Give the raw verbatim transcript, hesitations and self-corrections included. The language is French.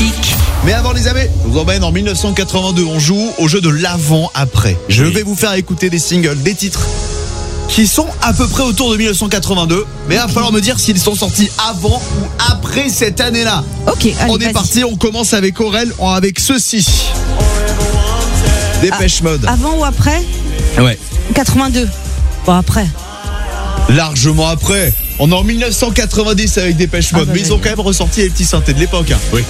classiques. Mais avant les amis, je vous emmène en dix-neuf cent quatre-vingt-deux. On joue au jeu de l'avant-après. Je Oui. vais vous faire écouter des singles, des titres qui sont à peu près autour de dix-neuf cent quatre-vingt-deux. Mais il va falloir me dire s'ils sont sortis avant ou après cette année-là. Ok, allez, On est vas-y. parti, on commence avec Aurel, avec ceci. Dépêche Mode. Avant ou après Ouais. quatre-vingt-deux. Bon, après. Largement après. On est en dix-neuf cent quatre-vingt-dix avec Dépêche Mode. Ah bah, mais ils ont vas-y. quand même ressorti les petits synthés de l'époque. hein. Oui.